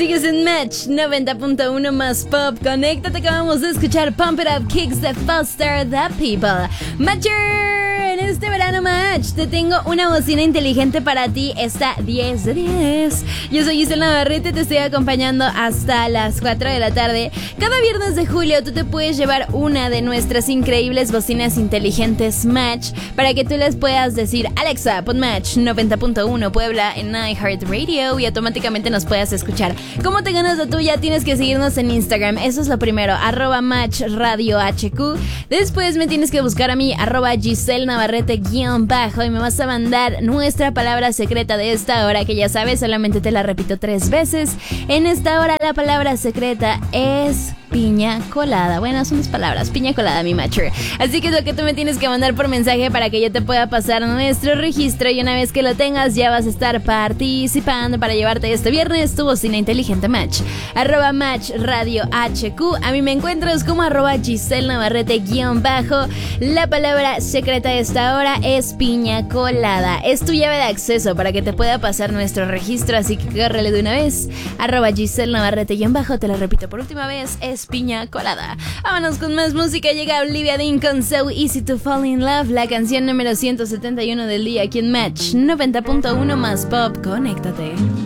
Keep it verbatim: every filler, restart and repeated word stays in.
Sigues en Match noventa punto uno más pop. Conéctate, acabamos de escuchar Pump It Up Kicks de Foster the People. Matcher, en este verano Match te tengo una bocina inteligente para ti. Está diez de diez. Yo soy Giselle Navarrete, te estoy acompañando hasta las cuatro de la tarde. Cada viernes de julio tú te puedes llevar una de nuestras increíbles bocinas inteligentes Match para que tú les puedas decir: Alexa, pon Match noventa punto uno Puebla en iHeartRadio y automáticamente nos puedas escuchar. ¿Cómo te ganas la tuya? Tienes que seguirnos en Instagram, eso es lo primero, arroba Match Radio H Q. Después me tienes que buscar a mí, arroba Giselle Navarrete guión bajo, y me vas a mandar nuestra palabra secreta de esta hora, que ya sabes, solamente te la repito tres veces. En esta hora la palabra secreta es piña colada. Bueno, son dos palabras, piña colada, mi matcher. Así que es lo que tú me tienes que mandar por mensaje para que yo te pueda pasar nuestro registro, y una vez que lo tengas ya vas a estar participando para llevarte este viernes tu bocina inteligente Match. Arroba Match Radio H Q. A mí me encuentras como arroba Giselle Navarrete guión bajo. La palabra secreta de esta hora es piña colada. Es tu llave de acceso para que te pueda pasar nuestro registro, así que córrele de una vez. Arroba Giselle Navarrete guión bajo, te lo repito por última vez, es piña colada. Vámonos con más música. Llega Olivia Dean con So Easy to Fall in Love, la canción número ciento setenta y uno del día aquí en Match noventa punto uno más pop. Conéctate.